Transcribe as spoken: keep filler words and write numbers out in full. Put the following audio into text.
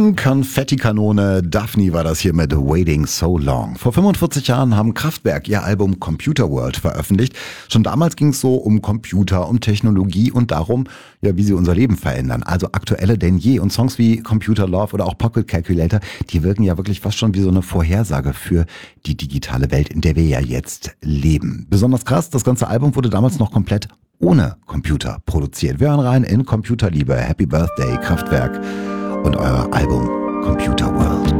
Bum, Konfettikanone, Daphne war das hier mit Waiting So Long. Vor fünfundvierzig Jahren haben Kraftwerk ihr Album Computer World veröffentlicht. Schon damals ging es so um Computer, um Technologie und darum, ja, wie sie unser Leben verändern. Also aktueller denn je. Und Songs wie Computer Love oder auch Pocket Calculator, die wirken ja wirklich fast schon wie so eine Vorhersage für die digitale Welt, in der wir ja jetzt leben. Besonders krass, das ganze Album wurde damals noch komplett ohne Computer produziert. Wir hören rein in Computerliebe. Happy Birthday, Kraftwerk und euer Album Computer World.